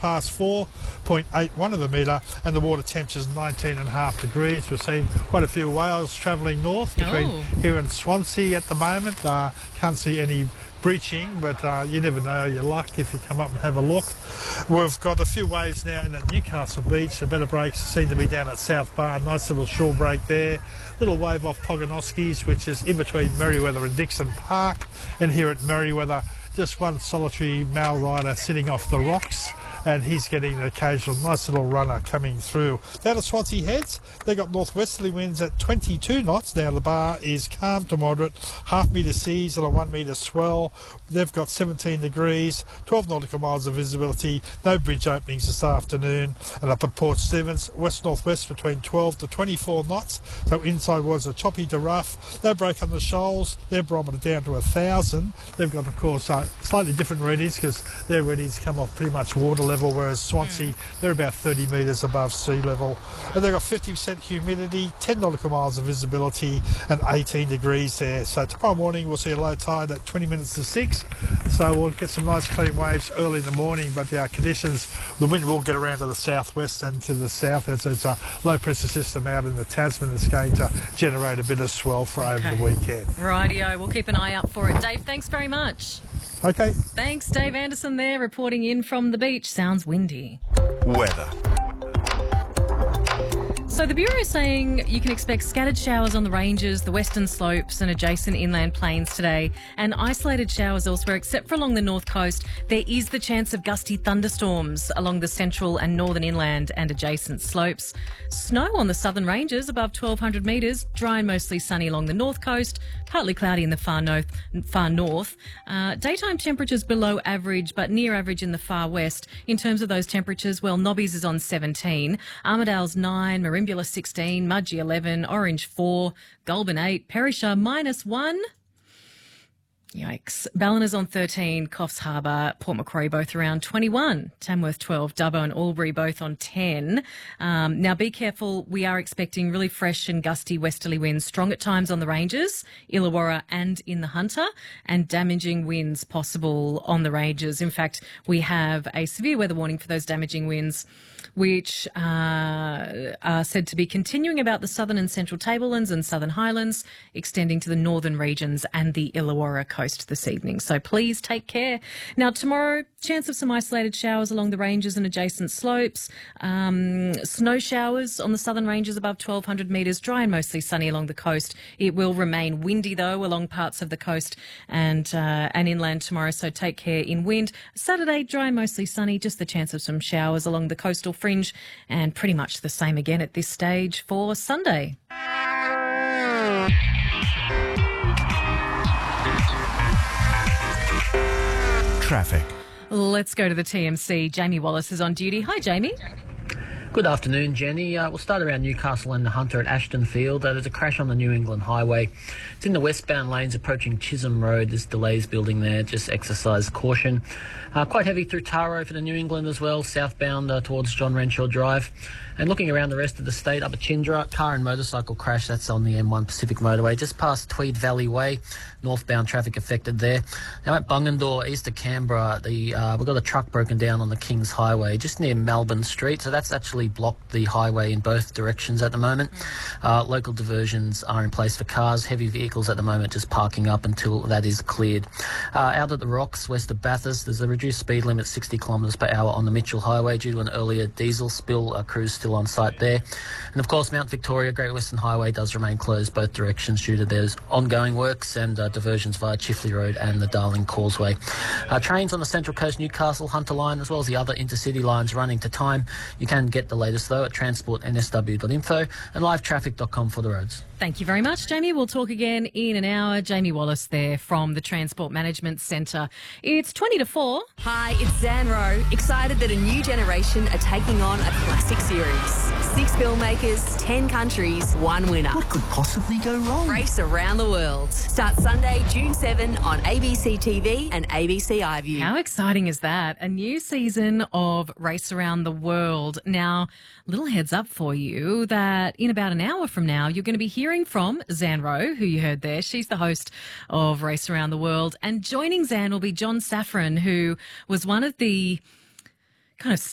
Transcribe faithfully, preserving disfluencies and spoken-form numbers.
past four point eight one of the metre, and the water temperature is nineteen and a half degrees. We're seeing quite a few whales travelling north between Oh. here and Swansea at the moment. Uh, can't see any breaching, but uh, you never know your luck if you come up and have a look. We've got a few waves now in at Newcastle Beach. The better breaks seem to be down at South Bar. Nice little shore break there. Little wave off Pogonoskis, which is in between Merriweather and Dixon Park. And here at Merriweather, just one solitary male rider sitting off the rocks, and he's getting an occasional nice little runner coming through. Down at Swansea Heads, they've got northwesterly winds at twenty-two knots. Now the bar is calm to moderate, half metre seas and a one metre swell. They've got seventeen degrees, twelve nautical miles of visibility, no bridge openings this afternoon. And up at Port Stephens, west-northwest between twelve to twenty-four knots, so inside was a choppy to rough. No break on the shoals, their barometer down to a thousand. They've got, of course, uh, slightly different readings because their readings come off pretty much water level, whereas Swansea, they're about thirty metres above sea level. And they've got fifty percent humidity, ten nautical miles of visibility, and eighteen degrees there. So tomorrow morning we'll see a low tide at twenty minutes to six. So we'll get some nice clean waves early in the morning, but the uh, conditions, the wind will get around to the southwest and to the south. It's, it's a low pressure system out in the Tasman that's going to generate a bit of swell for Okay. over the weekend. Rightio, we'll keep an eye out for it. Dave, thanks very much. Okay. Thanks, Dave Anderson there, reporting in from the beach. Sounds windy. Weather. So the Bureau is saying you can expect scattered showers on the ranges, the western slopes and adjacent inland plains today, and isolated showers elsewhere except for along the north coast. There is the chance of gusty thunderstorms along the central and northern inland and adjacent slopes. Snow on the southern ranges above twelve hundred metres, dry and mostly sunny along the north coast, partly cloudy in the far north. Far north. Uh, daytime temperatures below average but near average in the far west. In terms of those temperatures, well, Nobby's is on seventeen, Armidale's nine, Merimbula sixteen, Mudgee eleven, Orange four, Goulburn eight, Perisher minus one. Yikes. Ballina's on thirteen, Coffs Harbour, Port Macquarie both around twenty-one, Tamworth twelve, Dubbo and Albury both on ten. Um, now be careful, we are expecting really fresh and gusty westerly winds, strong at times on the ranges, Illawarra and in the Hunter, and damaging winds possible on the ranges. In fact, we have a severe weather warning for those damaging winds, which uh, are said to be continuing about the southern and central tablelands and southern highlands, extending to the northern regions and the Illawarra coast this evening. So please take care. Now, tomorrow, chance of some isolated showers along the ranges and adjacent slopes. Um, snow showers on the southern ranges above twelve hundred metres, dry and mostly sunny along the coast. It will remain windy, though, along parts of the coast and, uh, and inland tomorrow, so take care in wind. Saturday, dry and mostly sunny, just the chance of some showers along the coastal fringe, and pretty much the same again at this stage for Sunday. Traffic. Let's go to the T M C. Jamie Wallace is on duty. Hi, Jamie. Good afternoon, Jenny. Uh, we'll start around Newcastle and the Hunter at Ashton Field. Uh, there's a crash on the New England Highway. It's in the westbound lanes approaching Chisholm Road. There's delays building there. Just exercise caution. Uh, quite heavy through Taro for the New England as well, southbound uh, towards John Renshaw Drive. And looking around the rest of the state, up at Chindra, car and motorcycle crash. That's on the M one Pacific Motorway, just past Tweed Valley Way. Northbound traffic affected there. Now at Bungendore, east of Canberra, the uh, we've got a truck broken down on the Kings Highway, just near Melbourne Street. So that's actually blocked the highway in both directions at the moment. Uh, local diversions are in place for cars, heavy vehicles at the moment just parking up until that is cleared. Uh, out at the Rocks, west of Bathurst, there's a reduced speed limit, sixty kilometres per hour on the Mitchell Highway due to an earlier diesel spill. Uh, crews still on site there. And of course, Mount Victoria, Great Western Highway does remain closed both directions due to those ongoing works and uh, diversions via Chifley Road and the Darling Causeway. Uh, trains on the Central Coast, Newcastle, Hunter Line, as well as the other intercity lines running to time. You can get the latest though at transport n s w dot info and live traffic dot com for the roads. Thank you very much, Jamie. We'll talk again in an hour. Jamie Wallace there from the Transport Management Centre. It's twenty to four. Hi, it's Zan Rowe. Excited that a new generation are taking on a classic series. Six filmmakers, ten countries, one winner. What could possibly go wrong? Race Around the World. Starts Sunday, June seventh on A B C T V and A B C iView. How exciting is that? A new season of Race Around the World. Now, little heads up for you that in about an hour from now, you're going to be hearing from Zan Rowe, who you heard there. She's the host of Race Around the World. And joining Zan will be John Safran, who was one of the kind of